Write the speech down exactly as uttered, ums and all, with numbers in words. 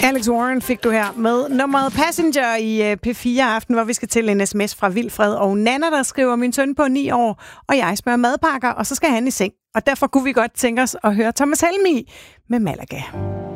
Alex Warren fik du her med nummeret Passenger i P fire Aften, hvor vi skal til en sms fra Vilfred og Nana, der skriver: min søn på ni år, og jeg smører madpakker, og så skal han i seng. Og derfor kunne vi godt tænke os at høre Thomas Helmig med Malaga.